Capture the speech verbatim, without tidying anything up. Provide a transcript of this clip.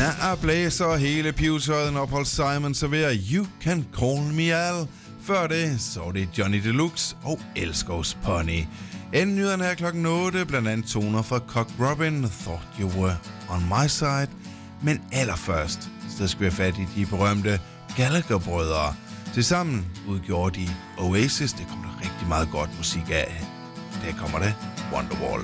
Her er blæser hele pivetøjet, når Paul Simon serverer You Can Call Me Al. Før det, så er det Johnny Deluxe og Elskovs Pony. Inden nyhederne her klokken otte, blandt andet toner fra Cock Robin, Thought You Were On My Side. Men allerførst, så skal vi have fat i de berømte Gallagher-brødre. Tilsammen udgjorde de Oasis. Det kommer der rigtig meget godt musik af. Der kommer det Wonderwall.